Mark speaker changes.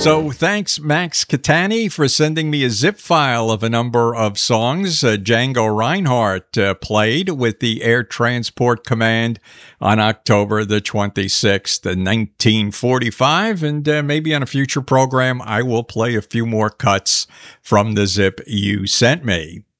Speaker 1: So thanks, Max Catani, for sending me a zip file of a number of songs Django Reinhardt played with the Air Transport Command on October the 26th, 1945. And maybe on a future program, I will play a few more cuts from the zip you sent me.